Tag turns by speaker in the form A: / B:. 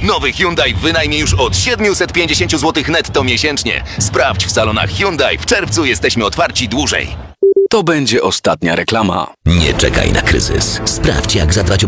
A: Nowy Hyundai w wynajmie już od 750 zł netto miesięcznie. Sprawdź w salonach Hyundai. W czerwcu jesteśmy otwarci dłużej.
B: To będzie ostatnia reklama.
C: Nie czekaj na kryzys. Sprawdź, jak zadbać o